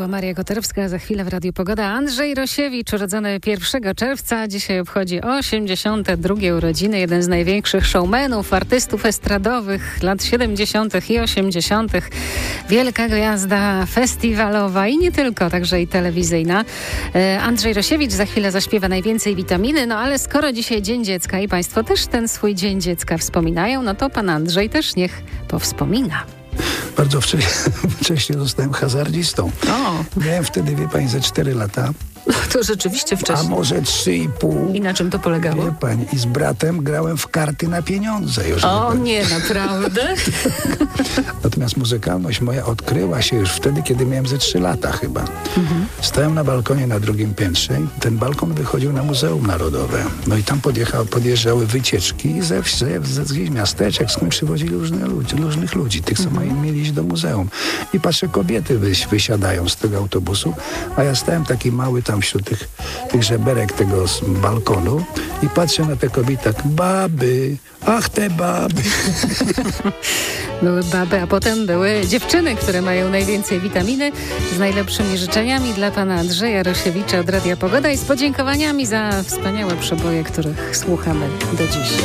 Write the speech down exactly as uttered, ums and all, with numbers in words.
była Maria Koterowska, za chwilę w Radiu Pogoda. Andrzej Rosiewicz, urodzony pierwszego czerwca, dzisiaj obchodzi osiemdziesiąte drugie urodziny. Jeden z największych showmenów, artystów estradowych lat siedemdziesiątych i osiemdziesiątych. Wielka gwiazda festiwalowa i nie tylko, także i telewizyjna. Andrzej Rosiewicz za chwilę zaśpiewa Najwięcej witaminy, no ale skoro dzisiaj Dzień Dziecka i Państwo też ten swój Dzień Dziecka wspominają, no to pan Andrzej też niech powspomina. Bardzo wcześnie, wcześnie zostałem hazardzistą. O. Miałem wtedy, wie pani, ze cztery lata. To rzeczywiście wcześniej. A może trzy i pół. I na czym to polegało? Wie pani, i z bratem grałem w karty na pieniądze. Już o nie, naprawdę? Natomiast muzykalność moja odkryła się już wtedy, kiedy miałem ze trzy lata chyba. Mhm. Stałem na balkonie na drugim piętrze i ten balkon wychodził na Muzeum Narodowe. No i tam podjechał, podjeżdżały wycieczki ze wsi, ze, ze miasteczek, skąd przywozili różne ludzi, różnych ludzi, tych, co mhm. mieli iść do muzeum. I patrzę, kobiety wyś, wysiadają z tego autobusu, a ja stałem taki mały tam wśród tych, tych żeberek tego z balkonu i patrzę na te kobiety tak, baby, ach te baby. Były baby, a potem były dziewczyny, które mają najwięcej witaminy. Z najlepszymi życzeniami dla pana Andrzeja Rosiewicza od Radia Pogoda i z podziękowaniami za wspaniałe przeboje, których słuchamy do dziś.